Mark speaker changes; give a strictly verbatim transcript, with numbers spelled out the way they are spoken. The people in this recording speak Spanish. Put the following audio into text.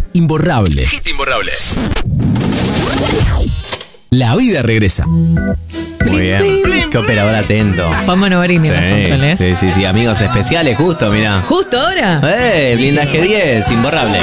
Speaker 1: imborrable.
Speaker 2: Hit imborrable.
Speaker 1: La vida regresa.
Speaker 3: Muy bien. Qué operador atento.
Speaker 4: Juan Manovarini en los controles.
Speaker 3: Sí, sí, sí, sí. Amigos especiales, justo, mirá.
Speaker 4: Justo ahora.
Speaker 3: ¡Eh! Blindaje diez, imborrable.